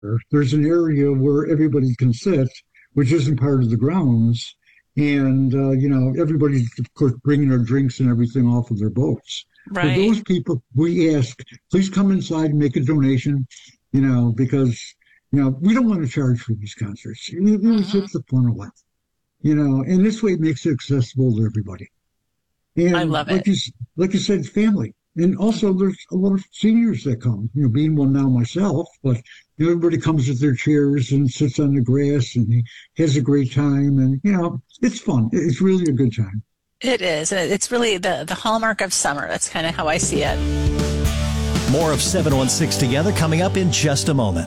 There's an area where everybody can sit, which isn't part of the grounds. And, everybody's, of course, bringing their drinks and everything off of their boats. For Right. those people, we ask, please come inside and make a donation, because, we don't want to charge for these concerts. It Hmm. takes the fun away, and this way it makes it accessible to everybody. I And love it. like you said, family. And also, there's a lot of seniors that come. Being one now myself, but everybody comes with their chairs and sits on the grass and he has a great time. And it's fun. It's really a good time. It is. It's really the hallmark of summer. That's kind of how I see it. More of 716 Together coming up in just a moment.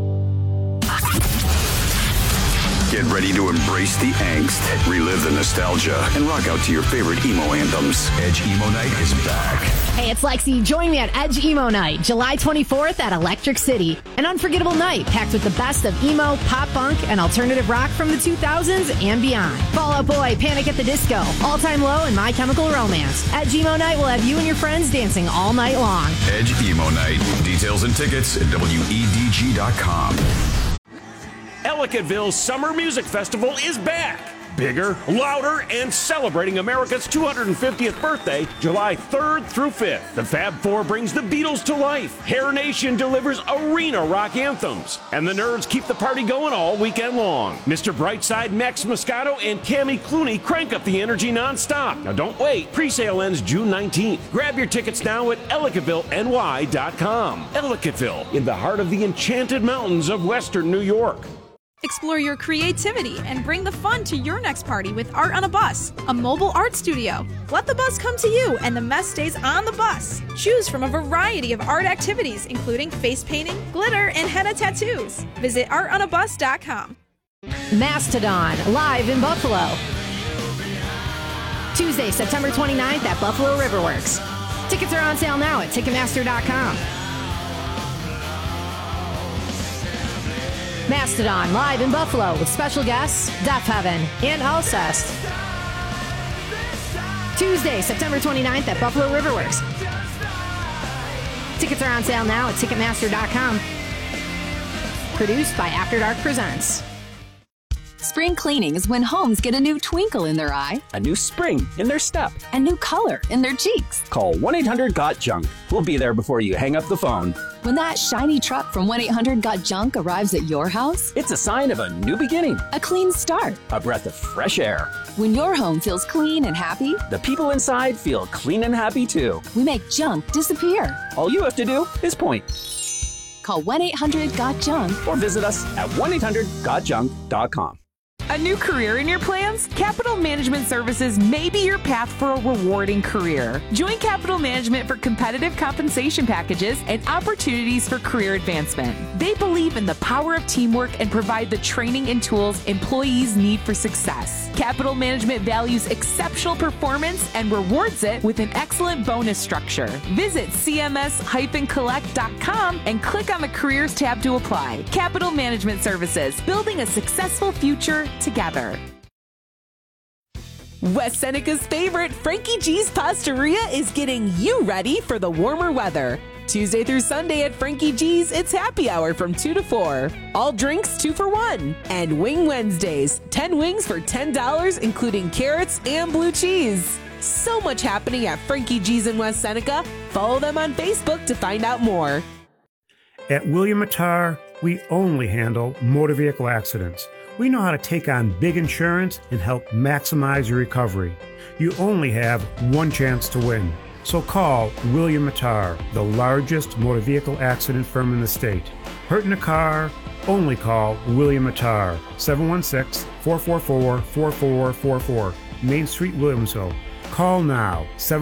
Get ready to embrace the angst, relive the nostalgia, and rock out to your favorite emo anthems. Edge Emo Night is back. Hey, it's Lexi. Join me at Edge Emo Night, July 24th at Electric City. An unforgettable night packed with the best of emo, pop punk, and alternative rock from the 2000s and beyond. Fall Out Boy, Panic at the Disco, All Time Low, and My Chemical Romance. Edge Emo Night will have you and your friends dancing all night long. Edge Emo Night. Details and tickets at WEDG.com. Ellicottville Summer Music Festival is back. Bigger, louder, and celebrating America's 250th birthday, July 3rd through 5th. The Fab Four brings the Beatles to life. Hair Nation delivers arena rock anthems. And the Nerds keep the party going all weekend long. Mr. Brightside, Max Moscato, and Cammy Clooney crank up the energy nonstop. Now don't wait. Pre-sale ends June 19th. Grab your tickets now at EllicottvilleNY.com. Ellicottville, in the heart of the enchanted mountains of western New York. Explore your creativity and bring the fun to your next party with Art on a Bus, a mobile art studio. Let the bus come to you and the mess stays on the bus. Choose from a variety of art activities, including face painting, glitter, and henna tattoos. Visit artonabus.com. Mastodon, live in Buffalo. Tuesday, September 29th at Buffalo Riverworks. Tickets are on sale now at Ticketmaster.com. Mastodon, live in Buffalo with special guests, Deaf Heaven and Alcest. Tuesday, September 29th at Buffalo Riverworks. Tickets are on sale now at Ticketmaster.com. Produced by After Dark Presents. Spring cleaning is when homes get a new twinkle in their eye, a new spring in their step, a new color in their cheeks. Call 1-800-GOT-JUNK. We'll be there before you hang up the phone. When that shiny truck from 1-800-GOT-JUNK arrives at your house, it's a sign of a new beginning, a clean start, a breath of fresh air. When your home feels clean and happy, the people inside feel clean and happy too. We make junk disappear. All you have to do is point. Call 1-800-GOT-JUNK or visit us at 1-800-GOTJUNK.com. A new career in your plans? Capital Management Services may be your path for a rewarding career. Join Capital Management for competitive compensation packages and opportunities for career advancement. They believe in the power of teamwork and provide the training and tools employees need for success. Capital Management values exceptional performance and rewards it with an excellent bonus structure. Visit cms-collect.com and click on the Careers tab to apply. Capital Management Services, building a successful future together. West Seneca's favorite, Frankie G's Pastaria, is getting you ready for the warmer weather. Tuesday through Sunday at Frankie G's, it's happy hour from 2 to 4. All drinks 2 for 1. And Wing Wednesdays, 10 wings for $10, including carrots and blue cheese. So much happening at Frankie G's in West Seneca. Follow them on Facebook to find out more. At William Mattar, we only handle motor vehicle accidents. We know how to take on big insurance and help maximize your recovery. You only have one chance to win. So call William Mattar, the largest motor vehicle accident firm in the state. Hurt in a car? Only call William Mattar, 716-444-4444, Main Street, Williamsville. Call now,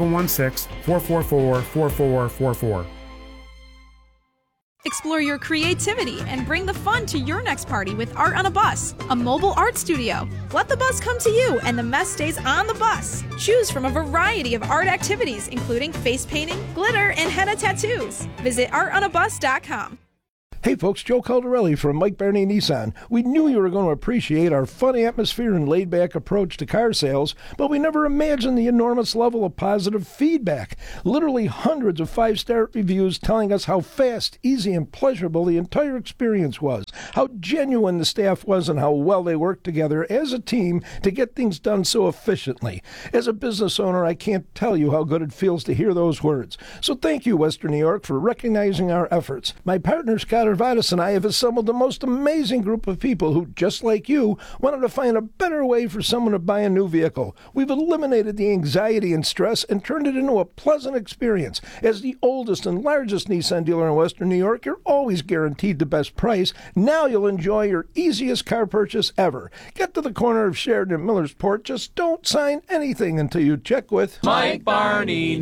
716-444-4444. Explore your creativity and bring the fun to your next party with Art on a Bus, a mobile art studio. Let the bus come to you and the mess stays on the bus. Choose from a variety of art activities, including face painting, glitter, and henna tattoos. Visit artonabus.com. Hey folks, Joe Caldarelli from Mike Barney Nissan. We knew you were going to appreciate our fun atmosphere and laid-back approach to car sales, but we never imagined the enormous level of positive feedback. Literally hundreds of 5-star reviews telling us how fast, easy, and pleasurable the entire experience was, how genuine the staff was, and how well they worked together as a team to get things done so efficiently. As a business owner, I can't tell you how good it feels to hear those words. So thank you, Western New York, for recognizing our efforts. My partner, Scott Arvadas, and I have assembled the most amazing group of people who, just like you, wanted to find a better way for someone to buy a new vehicle. We've eliminated the anxiety and stress and turned it into a pleasant experience. As the oldest and largest Nissan dealer in Western New York, you're always guaranteed the best price. Now you'll enjoy your easiest car purchase ever. Get to the corner of Sheridan and Millersport. Just don't sign anything until you check with Mike Barney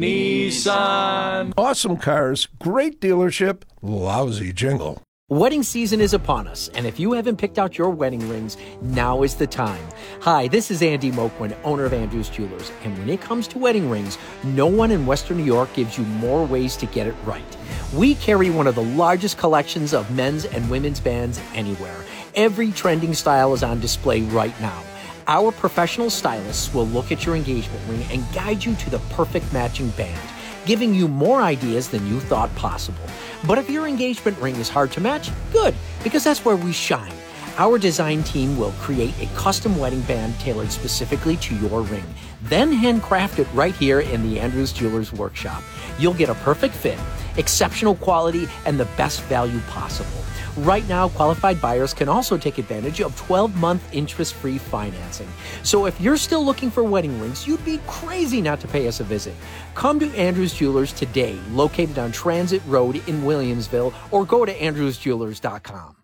Nissan. Awesome cars, great dealership, lousy jingle. Wedding season is upon us, and if you haven't picked out your wedding rings, now is the time. Hi, this is Andy Moquin, owner of Andrews Jewelers, and when it comes to wedding rings, no one in Western New York gives you more ways to get it right. We carry one of the largest collections of men's and women's bands anywhere. Every trending style is on display right now. Our professional stylists will look at your engagement ring and guide you to the perfect matching band, giving you more ideas than you thought possible. But if your engagement ring is hard to match, good, because that's where we shine. Our design team will create a custom wedding band tailored specifically to your ring, then handcraft it right here in the Andrews Jewelers workshop. You'll get a perfect fit, exceptional quality, and the best value possible. Right now, qualified buyers can also take advantage of 12-month interest-free financing. So if you're still looking for wedding rings, you'd be crazy not to pay us a visit. Come to Andrews Jewelers today, located on Transit Road in Williamsville, or go to andrewsjewelers.com.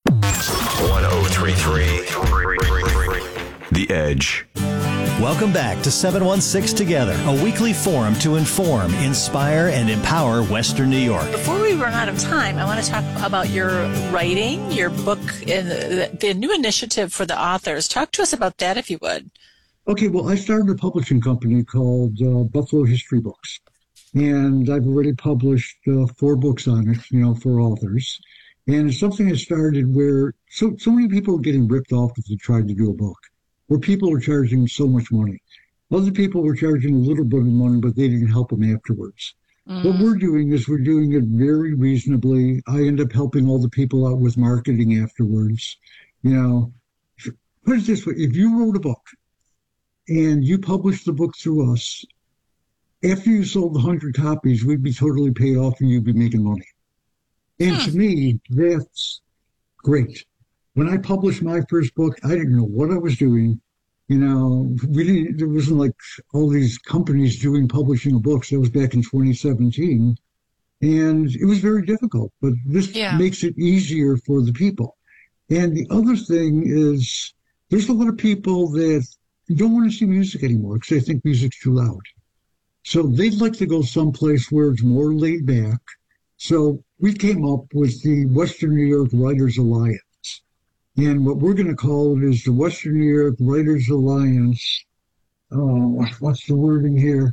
1033 The Edge. Welcome back to 716 Together, a weekly forum to inform, inspire, and empower Western New York. Before we run out of time, I want to talk about your writing, your book, and the new initiative for the authors. Talk to us about that, if you would. Okay, well, I started a publishing company called Buffalo History Books, and I've already published 4 books on it, for authors. And it's something that started where so many people were getting ripped off if they tried to do a book, where people were charging so much money. Other people were charging a little bit of money, but they didn't help them afterwards. What we're doing is we're doing it very reasonably. I end up helping all the people out with marketing afterwards. Put it this way, if you wrote a book and you published the book through us, after you sold 100 copies, we'd be totally paid off and you'd be making money. And to me, that's great. When I published my first book, I didn't know what I was doing. There wasn't like all these companies doing publishing of books. That was back in 2017. And it was very difficult, but this makes it easier for the people. And the other thing is there's a lot of people that don't want to see music anymore because they think music's too loud. So they'd like to go someplace where it's more laid back. So we came up with the Western New York Writers Alliance. And what we're going to call it is the Western New York Writers Alliance. What's the wording here?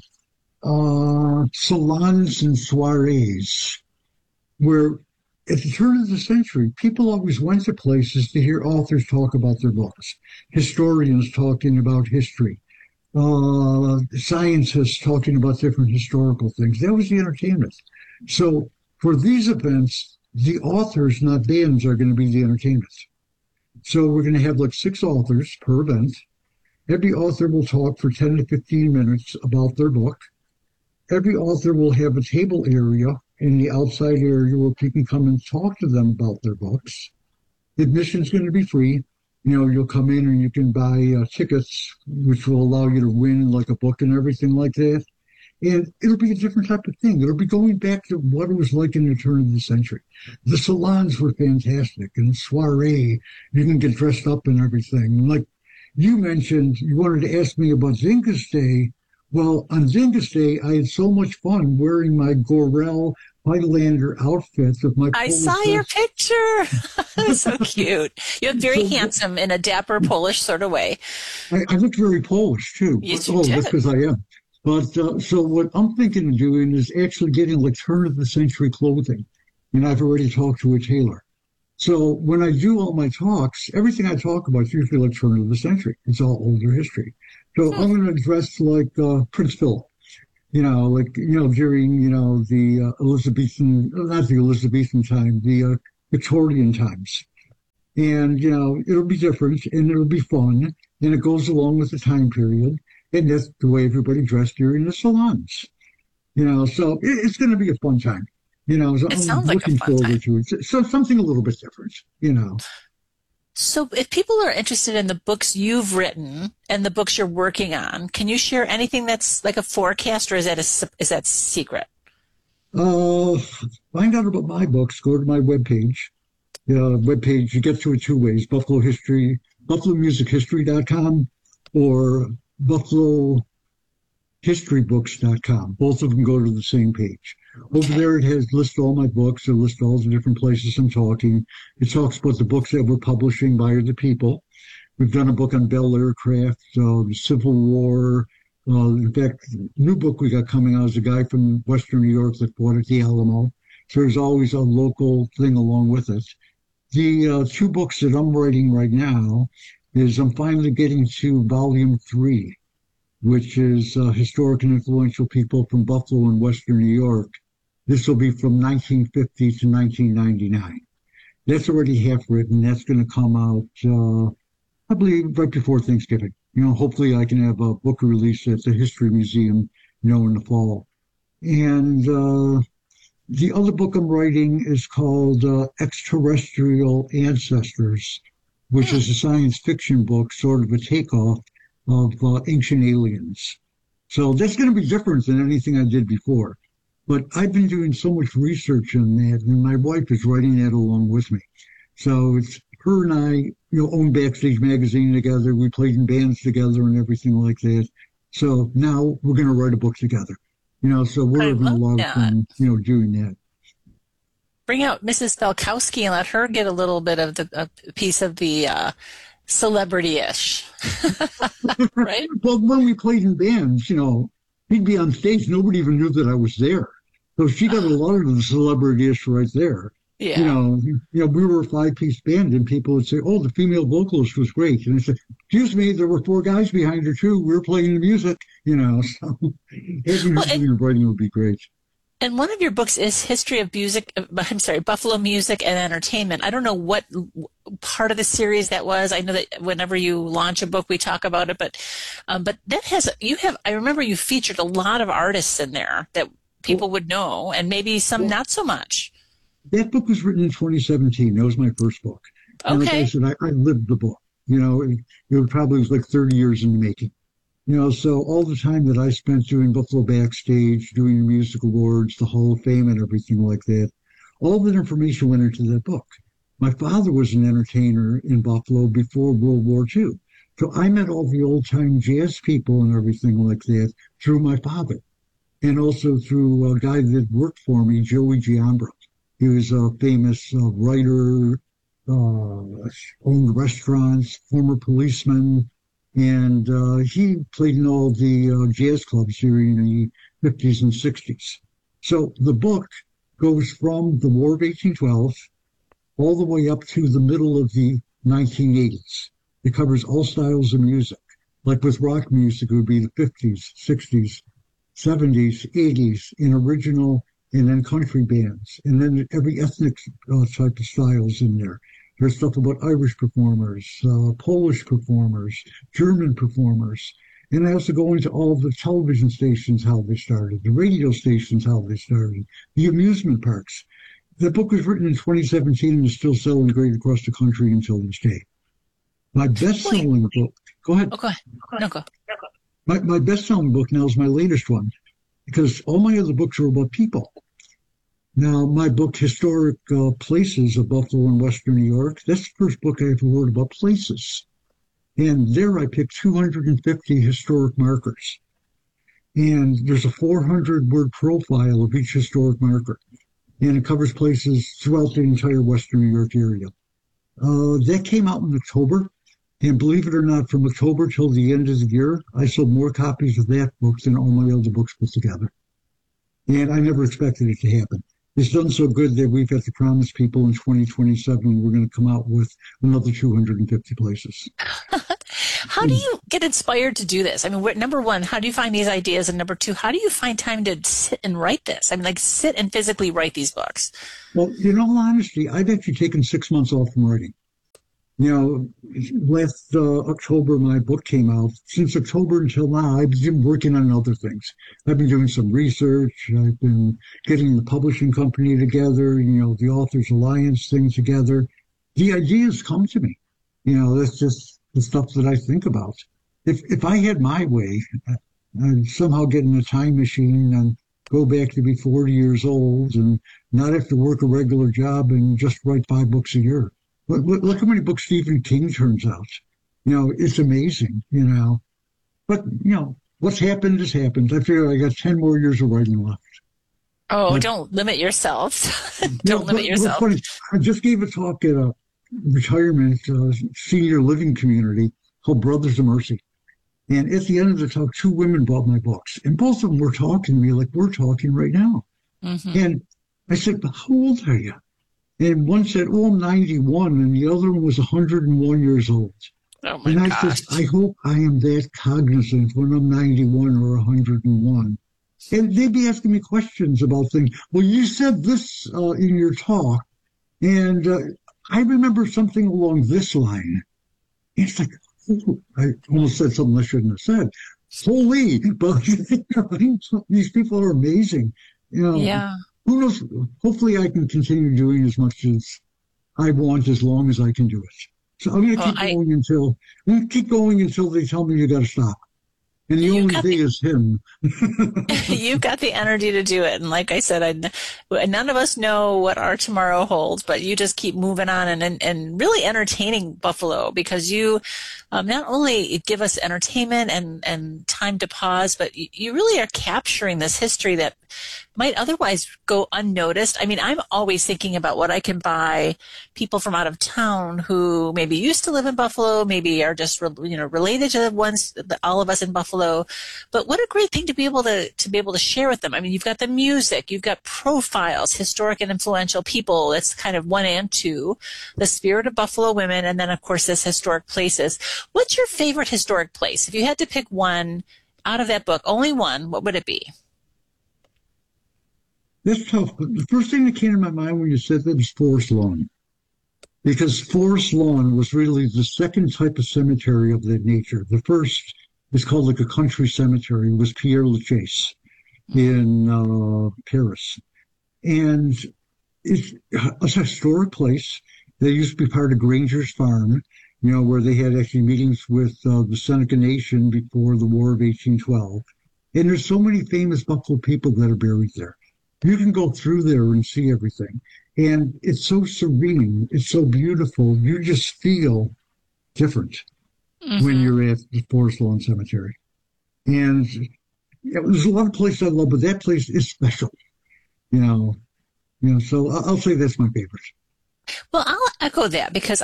Salons and soirees, where at the turn of the century, people always went to places to hear authors talk about their books, historians talking about history, scientists talking about different historical things. That was the entertainment. So for these events, the authors, not bands, are going to be the entertainment. So we're going to have like 6 authors per event. Every author will talk for 10 to 15 minutes about their book. Every author will have a table area in the outside area where people can come and talk to them about their books. Admission's going to be free. You'll come in and you can buy tickets, which will allow you to win like a book and everything like that. And it'll be a different type of thing. It'll be going back to what it was like in the turn of the century. The salons were fantastic, and soiree, you can get dressed up and everything. Like you mentioned, you wanted to ask me about Dingus Day. Well, on Dingus Day, I had so much fun wearing my Gorel Highlander outfit with my I saw your picture. So cute. You look very handsome in a dapper Polish sort of way. I look very Polish, too. Yes, you did. That's because I am. But so what I'm thinking of doing is actually getting like turn-of-the-century clothing. And I've already talked to a tailor. So when I do all my talks, everything I talk about is usually like turn of the century. It's all older history. So I'm going to address like Prince Philip, during, the Elizabethan, not the Elizabethan time, the Victorian times. And, it'll be different and it'll be fun. And it goes along with the time period. And that's the way everybody dressed during the salons. So it's going to be a fun time. So I'm looking forward to it. So something a little bit different, So if people are interested in the books you've written and the books you're working on, can you share anything that's like a forecast, or is that secret? Find out about my books. Go to my webpage. Webpage, you get to it two ways: BuffaloMusicHistory.com or BuffaloHistoryBooks.com. Both of them go to the same page. Over there, it has lists all my books. It lists all the different places I'm talking. It talks about the books that we're publishing by other people. We've done a book on Bell Aircraft, the Civil War. In fact, the new book we got coming out is a guy from Western New York that fought at the Alamo. So there's always a local thing along with it. The two books that I'm writing right now is I'm finally getting to volume 3, which is historic and influential people from Buffalo and Western New York. This will be from 1950 to 1999. That's already half written. That's going to come out, I believe, right before Thanksgiving. Hopefully I can have a book release at the History Museum, in the fall. And the other book I'm writing is called Extraterrestrial Ancestors, which is a science fiction book, sort of a takeoff of Ancient Aliens. So that's going to be different than anything I did before. But I've been doing so much research on that, and my wife is writing that along with me. So it's her and I, own Backstage Magazine together. We played in bands together and everything like that. So now we're going to write a book together. So we're having a lot of fun, doing that. Bring out Mrs. Falkowski and let her get a little bit of a piece of the celebrity-ish, right? Well, when we played in bands, he'd be on stage. Nobody even knew that I was there. So she got a lot of the celebrity-ish right there. Yeah. We were a 5-piece band, and people would say, "Oh, the female vocalist was great." And I said, "Excuse me, there were 4 guys behind her too. We were playing the music." So having her doing writing would be great. And one of your books is History of Music. Buffalo Music and Entertainment. I don't know what part of the series that was. I know that whenever you launch a book, we talk about it, but that has I remember you featured a lot of artists in there that people would know, and maybe some not so much. That book was written in 2017. That was my first book. Okay. And like I said, I lived the book. It probably was like 30 years in the making. So all the time that I spent doing Buffalo Backstage, doing the music awards, the Hall of Fame and everything like that, all that information went into that book. My father was an entertainer in Buffalo before World War II. So I met all the old-time jazz people and everything like that through my father. And also through a guy that worked for me, Joey Giambra. He was a famous writer, owned restaurants, former policeman, and he played in all the jazz clubs during the 50s and 60s. So the book goes from the War of 1812 all the way up to the middle of the 1980s. It covers all styles of music. Like with rock music, it would be the 50s, 60s, 70s, 80s, in original, and then country bands, and then every ethnic type of styles in there. There's stuff about Irish performers, Polish performers, German performers, and I also go into all the television stations, how they started, the radio stations, how they started, the amusement parks. The book was written in 2017 and is still selling great across the country until this day. My best-selling book, go ahead. Oh, go ahead. No, go. My best-selling book now is my latest one, because all my other books are about people. Now, my book, Historic Places of Buffalo and Western New York, that's the first book I ever wrote about places. And there I picked 250 historic markers. And there's a 400-word profile of each historic marker. And it covers places throughout the entire Western New York area. That came out in October. And believe it or not, from October till the end of the year, I sold more copies of that book than all my other books put together. And I never expected it to happen. it's done so good that we've had to promise people in 2027 we're going to come out with another 250 places. How do you get inspired to do this? I mean, number one, how do you find these ideas? And number two, how do you find time to sit and write this? I mean, like sit and physically write these books. Well, in all honesty, I've actually taken 6 months off from writing. You know, last October, my book came out. Since October until now, I've been working on other things. I've been doing some research. I've been getting the publishing company together, you know, the Authors Alliance thing together. The ideas come to me. You know, that's just the stuff that I think about. If I had my way, I'd somehow get in a time machine and go back to be 40 years old and not have to work a regular job and just write 5 books a year. Look how many books Stephen King turns out. You know, it's amazing, you know. But, you know, what's happened has happened. I figure I got 10 more years of writing left. Oh, don't limit yourself. Don't limit yourself. Funny, I just gave a talk at a retirement senior living community called Brothers of Mercy. And at the end of the talk, 2 women bought my books. And both of them were talking to me like we're talking right now. Mm-hmm. And I said, how old are you? And one said, oh, I'm 91, and the other one was 101 years old. Oh my and I gosh. said, I hope I am that cognizant when I'm 91 or 101. And they'd be asking me questions about things. Well, you said this in your talk, and I remember something along this line. It's like, oh, I almost said something I shouldn't have said. Holy, but these people are amazing. You know, yeah. Who knows? Hopefully I can continue doing as much as I want as long as I can do it. So I'm going to keep going until they tell me you got to stop. And the only thing is him. You've got the energy to do it. And like I said, none of us know what our tomorrow holds, but you just keep moving on and really entertaining Buffalo, because you not only give us entertainment and time to pause, but you really are capturing this history that might otherwise go unnoticed. I mean, I'm always thinking about what I can buy people from out of town who maybe used to live in Buffalo, maybe are just related to the ones, all of us in Buffalo. But what a great thing to be able to share with them. I mean, you've got the music, you've got profiles, historic and influential people. That's kind of 1 and 2, the spirit of Buffalo women, and then of course this historic places. What's your favorite historic place? If you had to pick one out of that book, only one, what would it be? That's tough, but the first thing that came to my mind when you said that is Forest Lawn. Because Forest Lawn was really the second type of cemetery of that nature. The first is called like a country cemetery. It was Père Lachaise in Paris. And it's a historic place. They used to be part of Granger's Farm, you know, where they had actually meetings with the Seneca Nation before the War of 1812. And there's so many famous Buffalo people that are buried there. You can go through there and see everything. And it's so serene. It's so beautiful. You just feel different when you're at the Forest Lawn Cemetery. And there's a lot of places I love, but that place is special. You know, so I'll say that's my favorite. Well, I'll echo that, because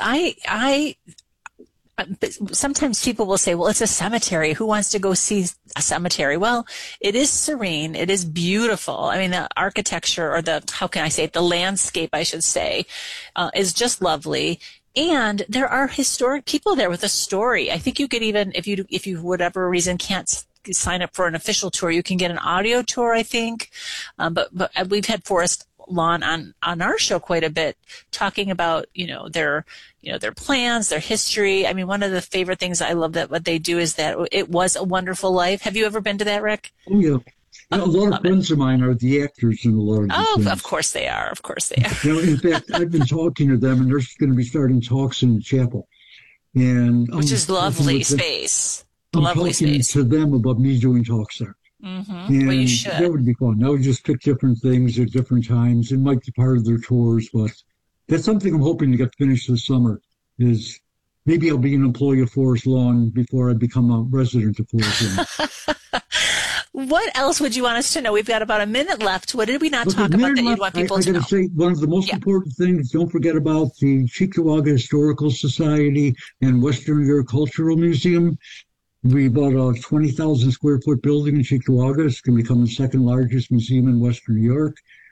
sometimes people will say, well, it's a cemetery. Who wants to go see a cemetery? Well, it is serene. It is beautiful. I mean, the architecture, or the landscape, I should say, is just lovely. And there are historic people there with a story. I think you could even, if you whatever reason can't sign up for an official tour, you can get an audio tour, I think. But we've had Forest Lawn on our show quite a bit, talking about their plans, their history. I mean, one of the favorite things I love that what they do is that It Was a Wonderful Life. Have you ever been to that, Rick? Oh yeah. A lot of friends of mine are the actors in a lot of these things. Of course they are. Of course they are. In fact, I've been talking to them, and they're going to be starting talks in the chapel, which is lovely space. I'm talking to them about me doing talks there. Mm-hmm. And well, you should. That would be fun. I would just pick different things at different times. It might be part of their tours, but that's something I'm hoping to get finished this summer. Is maybe I'll be an employee of Forest Lawn before I become a resident of Forest Lawn. What else would you want us to know? We've got about a minute left. What did we not talk about that you'd want people to know? I got to say, one of the most important things, don't forget about the Cheektowaga Historical Society and Western New York Cultural Museum. We bought a 20,000 square foot building in Cheektowaga. It's going to become the second largest museum in Western New York.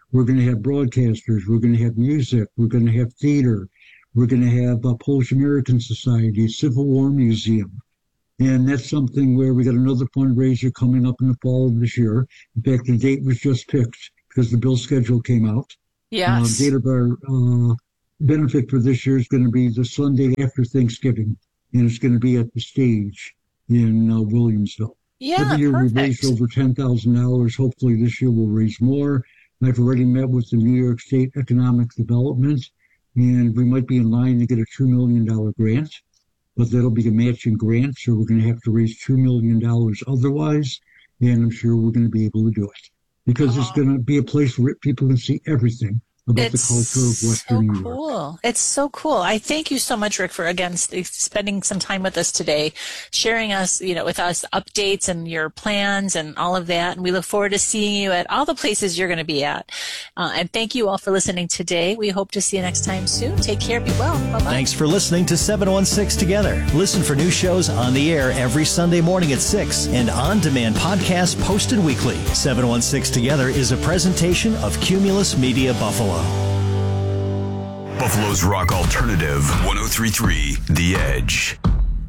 We're going to have broadcasters. We're going to have music. We're going to have theater. We're going to have a Polish American Society, Civil War Museum. And that's something where we got another fundraiser coming up in the fall of this year. In fact, the date was just picked because the bill schedule came out. Yes. The date of our benefit for this year is going to be the Sunday after Thanksgiving, and it's going to be at the Stage in Williamsville. Yeah, every year perfect. we raise over $10,000. Hopefully this year we'll raise more. I've already met with the New York State Economic Development, and we might be in line to get a $2 million grant, but that'll be a matching grant, so we're going to have to raise $2 million otherwise, and I'm sure we're going to be able to do it because it's going to be a place where people can see everything about the culture of Western New York. Cool. It's so cool. I thank you so much, Rick, for again spending some time with us today, sharing us, with us updates and your plans and all of that. And we look forward to seeing you at all the places you're going to be at. And thank you all for listening today. We hope to see you next time soon. Take care. Be well. Bye-bye. Thanks for listening to 716 Together. Listen for new shows on the air every Sunday morning at 6 and on-demand podcasts posted weekly. 716 Together is a presentation of Cumulus Media Buffalo. Buffalo's rock alternative, 103.3 The Edge.